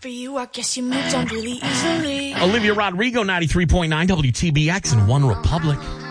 for you. I guess you moved on really easily. Olivia Rodrigo, 93.9 WTBX in One Republic.